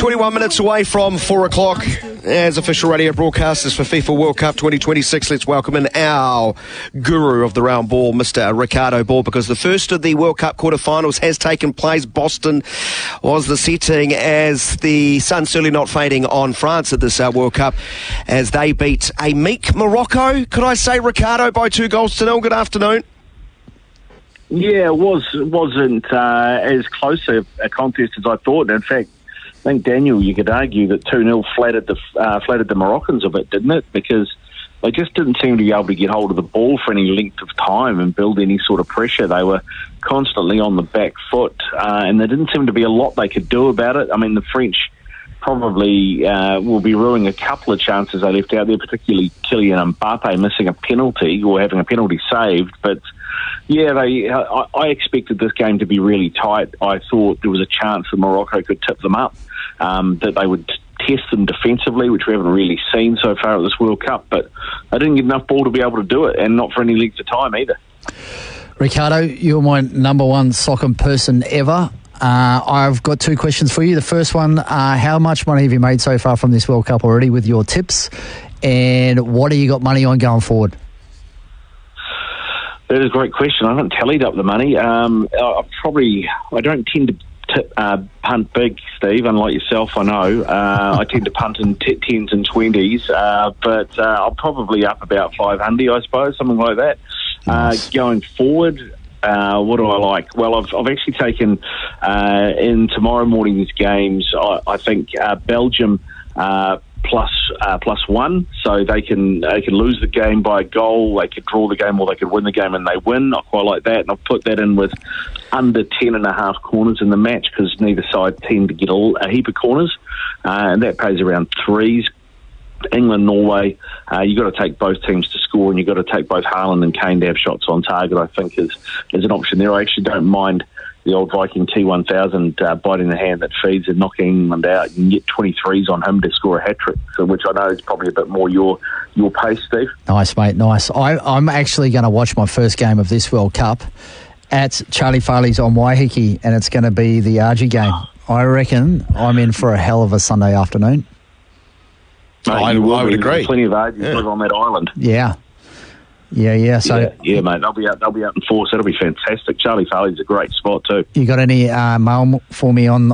21 minutes away from 4 o'clock as official radio broadcasters for FIFA World Cup 2026. Let's welcome in our guru of the round ball, Mr. Ricardo Ball, because the first of the World Cup quarterfinals has taken place. Boston was the setting as the sun certainly not fading on France at this World Cup as they beat a meek Morocco, could I say, Ricardo, by 2-0. Good afternoon. Yeah, it wasn't as close a contest as I thought. In fact, I think, Daniel, you could argue that 2-0 flattered the Moroccans a bit, didn't it? Because they just didn't seem to be able to get hold of the ball for any length of time and build any sort of pressure. They were constantly on the back foot, and there didn't seem to be a lot they could do about it. I mean, the French probably will be ruining a couple of chances they left out there, particularly Kylian Mbappe missing a penalty or having a penalty saved. But yeah, I expected this game to be really tight. I thought there was a chance that Morocco could tip them up, that they would test them defensively, which we haven't really seen so far at this World Cup. But they didn't get enough ball to be able to do it, and not for any length of time either. Ricardo, you're my number one soccer person ever. I've got two questions for you. The first one, how much money have you made so far from this World Cup already with your tips? And what have you got money on going forward? That is a great question. I haven't tallied up the money. I don't tend to punt big, Steve, unlike yourself, I know. I tend to punt in 10s and 20s, but I'm probably up about 500, I suppose, something like that. Nice. Going forward, what do I like? Well, I've actually taken in tomorrow morning's games, I think Belgium plus one, so they can lose the game by a goal, they could draw the game, or they could win the game and they win. I quite like that, and I've put that in with under 10.5 corners in the match, because neither side tend to get a heap of corners, and that pays around 3s. England, Norway, you've got to take both teams to score, and you've got to take both Haaland and Kane to have shots on target, I think is an option there. I actually don't mind the old Viking T1000 biting the hand that feeds and knocking England out. You can get 23s on him to score a hat-trick, which I know is probably a bit more your pace, Steve. Nice, mate, nice. I'm actually going to watch my first game of this World Cup at Charlie Farley's on Waiheke, and it's going to be the Argy game. I reckon I'm in for a hell of a Sunday afternoon. Mate, I would agree. Plenty of Argies on that island. Yeah. So yeah, mate, they'll be out in force. That'll be fantastic. Charlie Farley's a great spot too. You got any mail for me on